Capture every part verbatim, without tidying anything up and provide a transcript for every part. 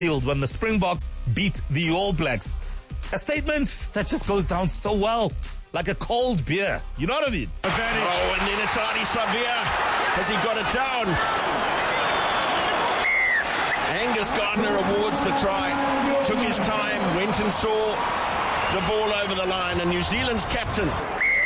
field when the Springboks beat the All Blacks. A statement that just goes down so well, like a cold beer. You know what I mean? Advantage. Oh, and then it's Ardie Savea. Has he got it down? Angus Gardner awards the try. Took his time, went and saw the ball over the line, and New Zealand's captain. No,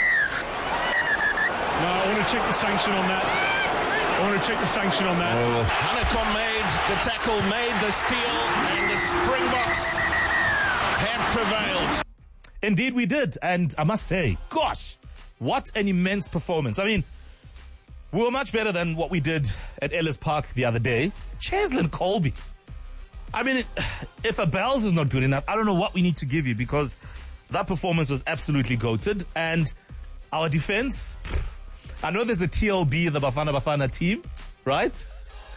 I want to check the sanction on that. I want to check the sanction on that. Oh. Hanekom made the tackle, made the steal, and the Springboks have prevailed. Indeed we did, and I must say, gosh, what an immense performance. I mean, we were much better than what we did at Ellis Park the other day. Cheslin Kolbe. I mean, if a Bells is not good enough, I don't know what we need to give you, because that performance was absolutely goated. And our defense, I know there's a T L B, the Bafana Bafana team, right?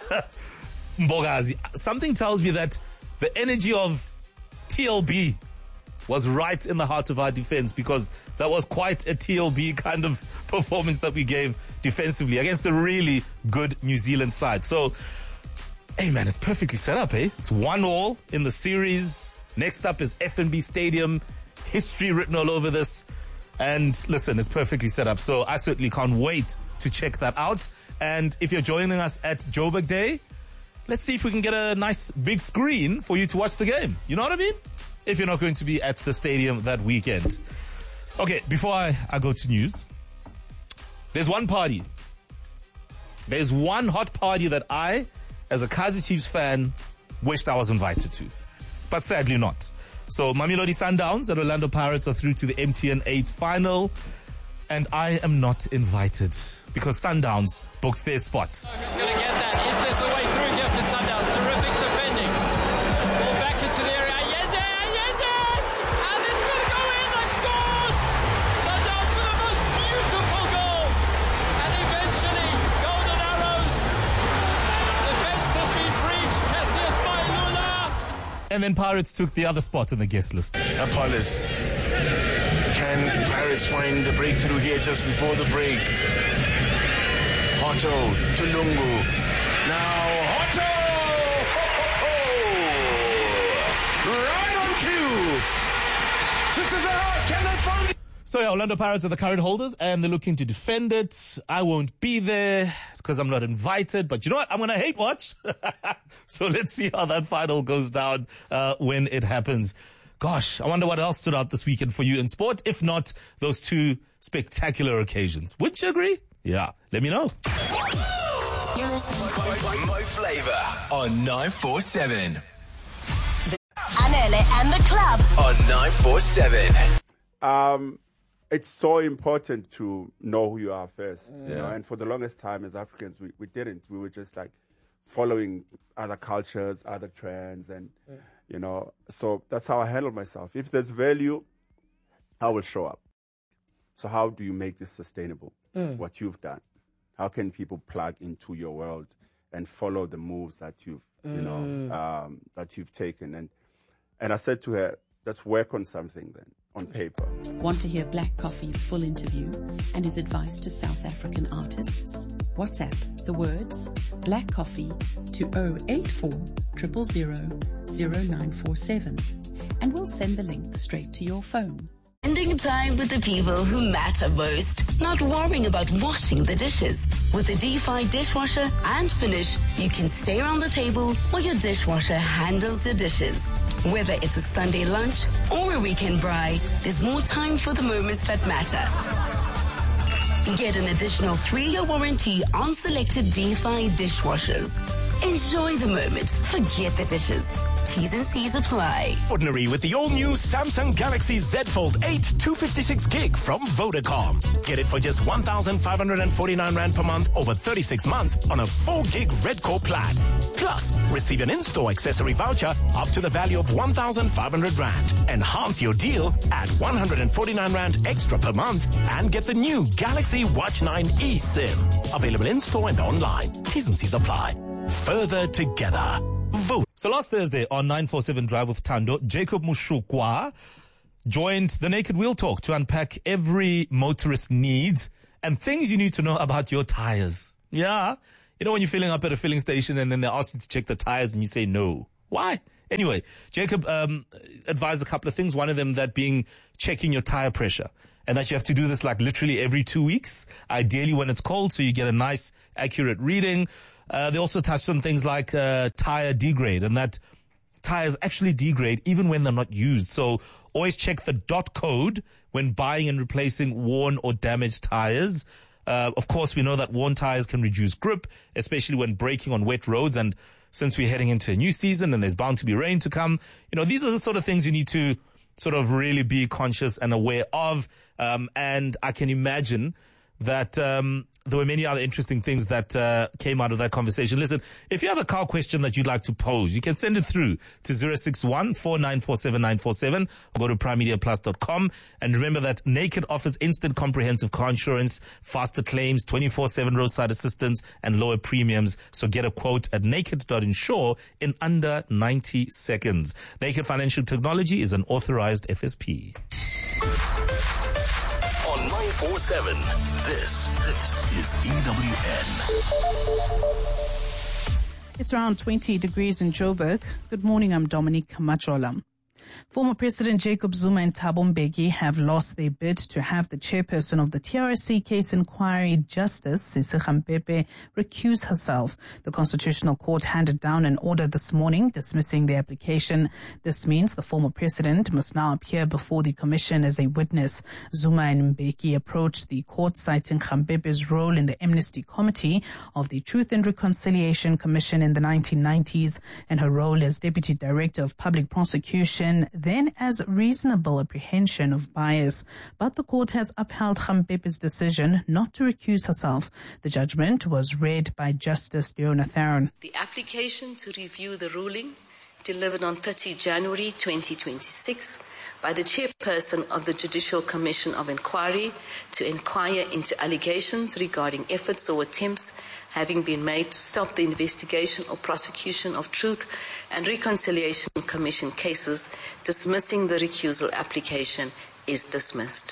Mbogazi. Something tells me that the energy of T L B was right in the heart of our defense, because that was quite a T L B kind of performance that we gave defensively against a really good New Zealand side. So, hey man, it's perfectly set up, eh? It's one all in the series. Next up is F N B Stadium. History written all over this. And listen, it's perfectly set up. So I certainly can't wait to check that out. And if you're joining us at Joburg Day, let's see if we can get a nice big screen for you to watch the game. You know what I mean? If you're not going to be at the stadium that weekend. Okay, before I, I go to news, there's one party. There's one hot party that I, as a Kaizer Chiefs fan, wished I was invited to. But sadly not. So Mamelodi Sundowns and Orlando Pirates are through to the M T N eight final. And I am not invited because Sundowns booked their spot. Who's going to get that? Is this the way through here for Sundowns? Terrific defending. Ball back into the area. Allende, Allende! And it's going to go in. They've scored! Sundowns with the most beautiful goal. And eventually, Golden Arrows. Defense has been breached. Cassius Mailula. And then Pirates took the other spot in the guest list. Apollos. Can Pirates find the breakthrough here just before the break? Otto to Lungu. Now Otto! Ho, ho, ho. Right on cue. Just as I asked, can they find it? So yeah, Orlando Pirates are the current holders and they're looking to defend it. I won't be there because I'm not invited, but you know what? I'm going to hate watch. So let's see how that final goes down uh, when it happens. Gosh, I wonder what else stood out this weekend for you in sport, if not those two spectacular occasions. Would you agree? Yeah, let me know. You're listening to Mo Flava on nine four seven. Anele and the club On nine four seven. Um, it's so important to know who you are first. You know? And for the longest time as Africans, we, we didn't. We were just like following other cultures, other trends, and, yeah. you know, so that's how I handle myself. If there's value, I will show up. So how do you make this sustainable? Mm. What you've done? How can people plug into your world and follow the moves that you've, mm. you know, um, that you've taken? And and I said to her, let's work on something then, on paper. Want to hear Black Coffee's full interview and his advice to South African artists? WhatsApp the words Black Coffee to oh eight four, zero zero zero, zero nine four seven and we'll send the link straight to your phone. Spending time with the people who matter most, not worrying about washing the dishes. With the D F I dishwasher and Finish, you can stay around the table while your dishwasher handles the dishes. Whether it's a Sunday lunch or a weekend braai, there's more time for the moments that matter. Get an additional three-year warranty on selected D F I dishwashers. Enjoy the moment. Forget the dishes. T's and C's apply. Ordinary with the all-new Samsung Galaxy Z Fold eight two fifty-six gig from Vodacom. Get it for just one thousand five hundred forty-nine rand per month over thirty-six months on a four gig Red Core plan. Plus, receive an in-store accessory voucher up to the value of one thousand five hundred rand. Enhance your deal at one hundred forty-nine rand extra per month and get the new Galaxy Watch nine eSIM. Available in-store and online. T's and C's apply. Further together. Vote. So last Thursday on nine four seven Drive with Tando, Jacob Mushukwa joined the Naked Wheel Talk to unpack every motorist needs and things you need to know about your tires. Yeah. You know when you're filling up at a filling station and then they ask you to check the tires and you say no. Why? Anyway, Jacob um, advised a couple of things. One of them that being checking your tire pressure. And that you have to do this like literally every two weeks, ideally when it's cold, so you get a nice, accurate reading. Uh, they also touched on things like uh, tire degrade, and that tires actually degrade even when they're not used. So always check the dot code when buying and replacing worn or damaged tires. Uh, of course, we know that worn tires can reduce grip, especially when braking on wet roads. And since we're heading into a new season and there's bound to be rain to come, you know, these are the sort of things you need to sort of really be conscious and aware of. Um, and I can imagine that um, there were many other interesting things that uh, came out of that conversation. Listen, if you have a car question that you'd like to pose, you can send it through to zero six one, four nine four seven, nine four seven or go to prime media plus dot com. And remember that Naked offers instant comprehensive car insurance, faster claims, twenty-four seven roadside assistance, and lower premiums. So get a quote at naked dot insure in under ninety seconds. Naked Financial Technology is an authorized F S P. On nine four seven, this, this is E W N. It's around twenty degrees in Joburg. Good morning, I'm Dominique Machola. Former President Jacob Zuma and Thabo Mbeki have lost their bid to have the chairperson of the T R C case inquiry, Justice Sisi Khampepe, recuse herself. The Constitutional Court handed down an order this morning dismissing the application. This means the former president must now appear before the commission as a witness. Zuma and Mbeki approached the court citing Khampepe's role in the Amnesty Committee of the Truth and Reconciliation Commission in the nineteen nineties and her role as Deputy Director of Public Prosecution, then as reasonable apprehension of bias. But the court has upheld Khampepe's decision not to recuse herself. The judgment was read by Justice Leona Theron. The application to review the ruling delivered on thirtieth January twenty twenty-six by the chairperson of the Judicial Commission of Inquiry to inquire into allegations regarding efforts or attempts having been made to stop the investigation or prosecution of Truth and Reconciliation Commission cases, dismissing the recusal application, is dismissed.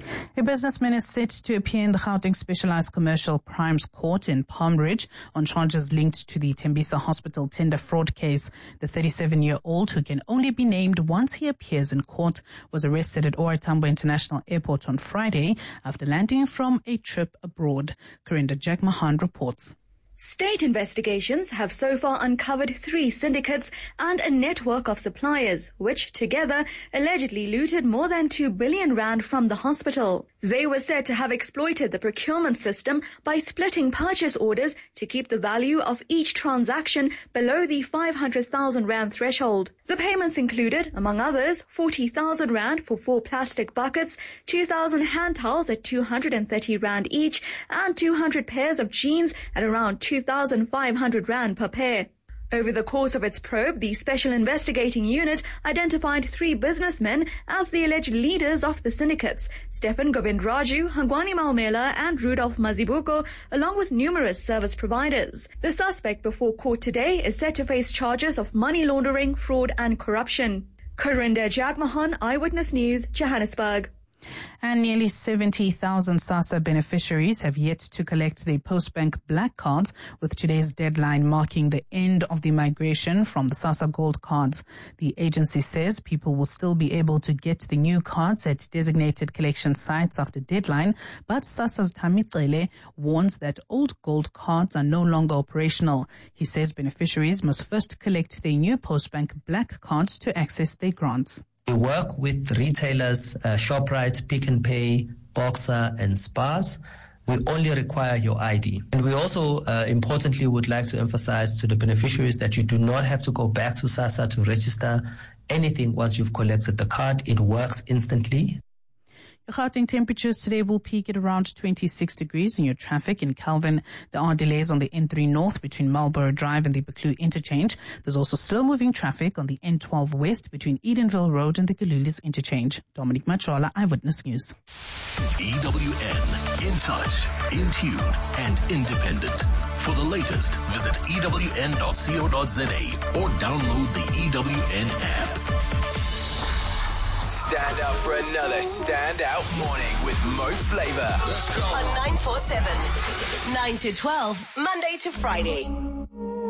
A businessman is set to appear in the Gauteng Specialized Commercial Crimes Court in Palm Ridge on charges linked to the Tembisa Hospital tender fraud case. The thirty-seven-year-old, who can only be named once he appears in court, was arrested at O R Tambo International Airport on Friday after landing from a trip abroad. Karinda Jagmahan reports. State investigations have so far uncovered three syndicates and a network of suppliers, which together allegedly looted more than two billion rand from the hospital. They were said to have exploited the procurement system by splitting purchase orders to keep the value of each transaction below the five hundred thousand rand threshold. The payments included, among others, forty thousand rand for four plastic buckets, two thousand hand towels at two hundred thirty rand each, and two hundred pairs of jeans at around two thousand five hundred rand per pair. Over the course of its probe, the Special Investigating Unit identified three businessmen as the alleged leaders of the syndicates: Stephan Govindraju, Hangwani Maumela, and Rudolph Mazibuko, along with numerous service providers. The suspect before court today is set to face charges of money laundering, fraud, and corruption. Karinda Jagmahan, Eyewitness News, Johannesburg. And nearly seventy thousand SASSA beneficiaries have yet to collect their Postbank Black cards, with today's deadline marking the end of the migration from the SASSA Gold cards. The agency says people will still be able to get the new cards at designated collection sites after deadline, but SASSA's Tamicele warns that old gold cards are no longer operational. He says beneficiaries must first collect their new Postbank Black cards to access their grants. We work with retailers, uh, ShopRite, Pick n Pay, Boxer, and Spars. We only require your I D. And we also, uh, importantly, would like to emphasize to the beneficiaries that you do not have to go back to SASSA to register anything once you've collected the card. It works instantly. Your Gauteng temperatures today will peak at around twenty-six degrees. In your traffic in Calvin, there are delays on the N three North between Marlborough Drive and the Buccleuch Interchange. There's also slow-moving traffic on the N twelve West between Edenville Road and the Galulis Interchange. Dominic Machola, Eyewitness News. E W N, in touch, in tune, and independent. For the latest, visit E W N dot co dot za or download the E W N app. Stand up for another standout morning with Mo Flava. Let's go. On nine four seven, nine to twelve, Monday to Friday.